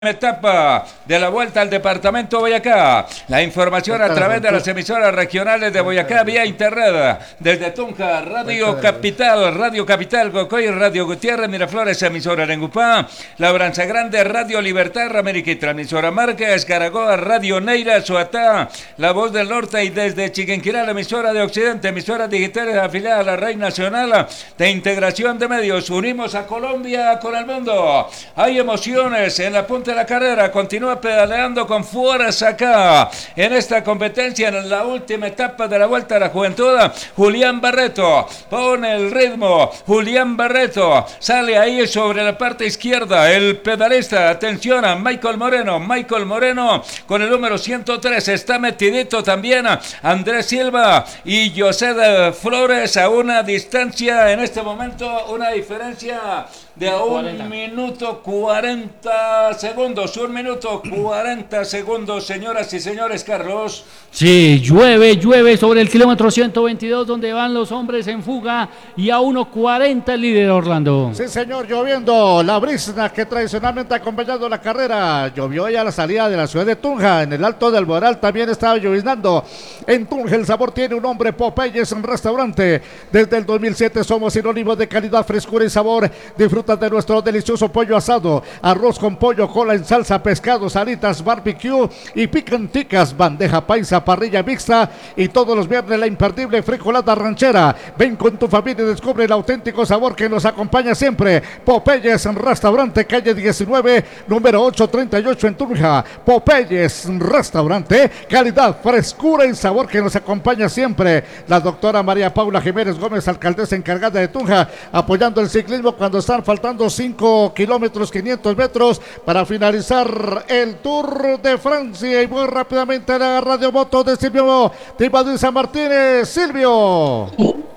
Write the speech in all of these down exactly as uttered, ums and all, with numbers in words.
Etapa de la Vuelta al Departamento Boyacá. La información a través de las emisoras regionales de Boyacá vía internet. Desde Tunja, Radio Capital, Radio Capital, Cocoy, Radio Gutiérrez, Miraflores, emisora Nengupá, Labranza Grande, Radio Libertad, Ramérica y Transmisora Marca, Escaragoa, Radio Neira, Suatá, La Voz del Norte y desde Chiquinquirá, la emisora de Occidente, emisoras digitales afiliadas a la Red Nacional de Integración de Medios. Unimos a Colombia con el mundo. Hay emociones en la punta de la carrera, continúa pedaleando con fuerza acá en esta competencia, en la última etapa de la Vuelta a la Juventud. Julián Barreto pone el ritmo, Julián Barreto sale ahí sobre la parte izquierda, el pedalista, atención a Michael Moreno, Michael Moreno con el número ciento tres, está metidito también Andrés Silva y José de Flores a una distancia en este momento, una diferencia de un cuarenta. Minuto cuarenta segundos, un minuto cuarenta segundos, señoras y señores. Carlos. Sí, llueve, llueve sobre el kilómetro ciento veintidós donde van los hombres en fuga y a uno cuarenta el líder Orlando. Sí, señor, lloviendo, la brisna que tradicionalmente ha acompañado la carrera, llovió ya a la salida de la ciudad de Tunja, en el Alto del Boral también estaba lloviznando. En Tunja el sabor tiene un nombre, Popeyes en restaurante. Desde el dos mil siete somos sinónimos de calidad, frescura y sabor. Disfruta de nuestro delicioso pollo asado, arroz con pollo, cola en salsa, pescado, salitas, barbecue y picanticas, bandeja paisa, parrilla mixta y todos los viernes la imperdible frijolada ranchera. Ven con tu familia y descubre el auténtico sabor que nos acompaña siempre. Popeyes en restaurante, calle diecinueve, número ochocientos treinta y ocho en Tunja. Popeyes restaurante, calidad, frescura y sabor que nos acompaña siempre. La doctora María Paula Jiménez Gómez, alcaldesa encargada de Tunja, apoyando el ciclismo cuando están faltando cinco kilómetros, quinientos metros para finalizar el Tour de Francia. Y muy rápidamente la Radio Moto de Silvio Tibadiza Martínez. Silvio.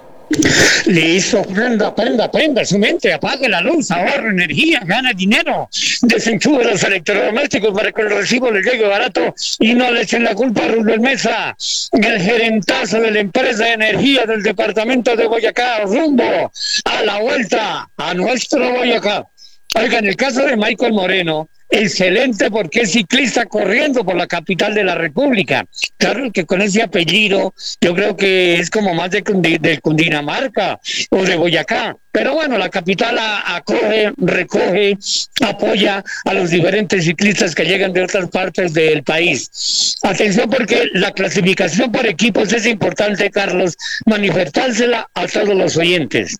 Listo, prenda, prenda, prenda su mente, apague la luz, ahorre energía, gana dinero, desenchufe los electrodomésticos para que el recibo le llegue barato y no le echen la culpa a Rubén Mesa, el gerentazo de la empresa de energía del departamento de Boyacá, rumbo a la vuelta a nuestro Boyacá. Oiga, en el caso de Michael Moreno, excelente porque es ciclista corriendo por la capital de la República. Claro que con ese apellido yo creo que es como más de, de Cundinamarca o de Boyacá. Pero bueno, la capital acoge, recoge, apoya a los diferentes ciclistas que llegan de otras partes del país. Atención porque la clasificación por equipos es importante, Carlos, manifestársela a todos los oyentes.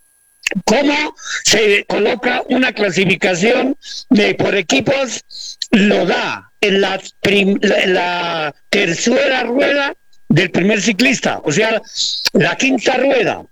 ¿Cómo se coloca una clasificación de por equipos? Lo da en la, prim, la, la tercera rueda del primer ciclista, o sea, la quinta rueda.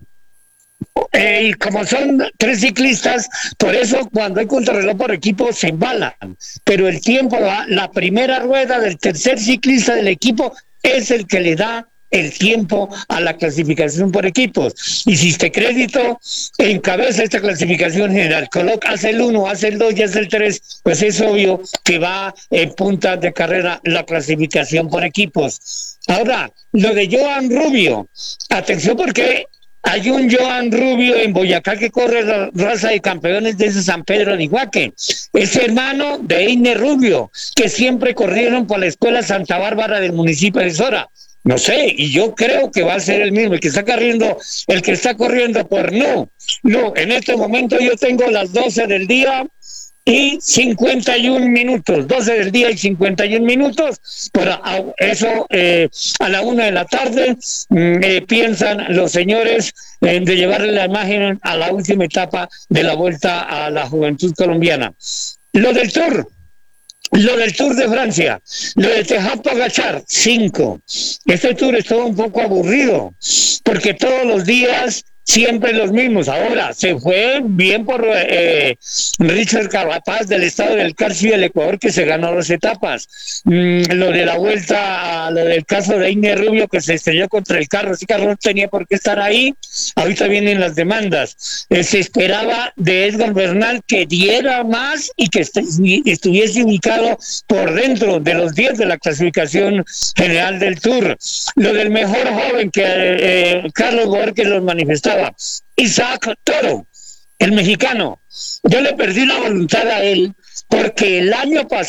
Eh, y como son tres ciclistas, por eso cuando hay contrarreloj por equipo se embalan. Pero el tiempo, la, la primera rueda del tercer ciclista del equipo es el que le da el tiempo a la clasificación por equipos. Hiciste crédito, encabeza esta clasificación general, coloca, hace el uno, hace el dos y hace el tres, pues es obvio que va en punta de carrera la clasificación por equipos. Ahora, lo de Joan Rubio, atención porque hay un Joan Rubio en Boyacá que corre la raza de campeones de ese San Pedro de Iguaque. Es hermano de Eine Rubio, que siempre corrieron por la escuela Santa Bárbara del municipio de Sora. No sé, y yo creo que va a ser el mismo, el que está corriendo, el que está corriendo por no. No, en este momento yo tengo las doce del día y cincuenta y un minutos, doce del día y cincuenta y un minutos, para eso eh, a la una de la tarde eh, piensan los señores eh, de llevarle la imagen a la última etapa de la Vuelta a la Juventud Colombiana. Lo del Tour. Lo del Tour de Francia, lo de Tejapo Agachar, cinco. Este Tour estuvo un poco aburrido, porque todos los días siempre los mismos. Ahora, se fue bien por eh, Richard Carapaz del estado del Carchi del Ecuador, que se ganó las etapas. Mm, lo de la vuelta, a, lo del caso de Eine Rubio, que se estrelló contra el carro. Ese carro no tenía por qué estar ahí. Ahorita vienen las demandas. Eh, se esperaba de Edgar Bernal que diera más y que est estuviese ubicado por dentro de los diez de la clasificación general del Tour. Lo del mejor joven que eh, Carlos Borges los manifestaba. Isaac Toro, el mexicano. Yo le perdí la voluntad a él porque el año pasado